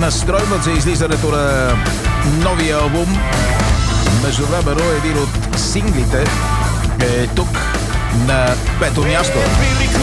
настройват за излизането на новия албум. Междувременно един от синглите е тук на 5-то място.